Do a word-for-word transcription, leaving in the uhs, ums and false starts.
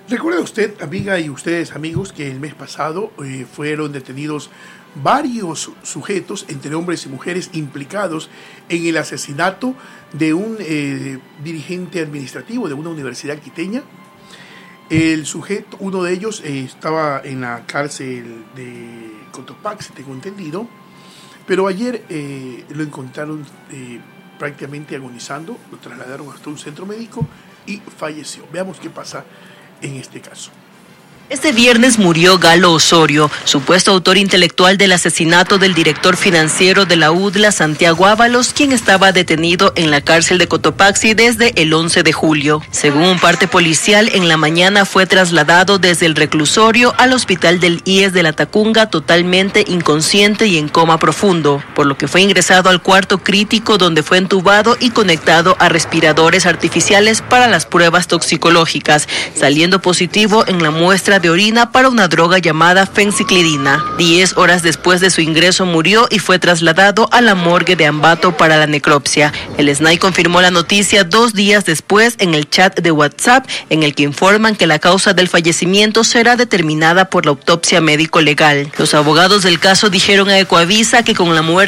¿Recuerda usted, amiga, y ustedes, amigos, que el mes pasado eh, fueron detenidos varios sujetos, entre hombres y mujeres, implicados en el asesinato de un eh, dirigente administrativo de una universidad quiteña? El sujeto, uno de ellos, eh, estaba en la cárcel de Cotopaxi, tengo entendido, pero ayer eh, lo encontraron eh, prácticamente agonizando, lo trasladaron hasta un centro médico y falleció. Veamos qué pasa en este caso. Este viernes murió Galo Osorio, supuesto autor intelectual del asesinato del director financiero de la U D L A, Santiago Ábalos, quien estaba detenido en la cárcel de Cotopaxi desde el once de julio. Según un parte policial, en la mañana fue trasladado desde el reclusorio al hospital del I E S de La Tacunga totalmente inconsciente y en coma profundo, por lo que fue ingresado al cuarto crítico donde fue entubado y conectado a respiradores artificiales para las pruebas toxicológicas, saliendo positivo en la muestra de orina para una droga llamada fenciclidina. Diez horas después de su ingreso murió y fue trasladado a la morgue de Ambato para la necropsia. El S N A I confirmó la noticia dos días después en el chat de WhatsApp, en el que informan que la causa del fallecimiento será determinada por la autopsia médico-legal. Los abogados del caso dijeron a Ecoavisa que con la muerte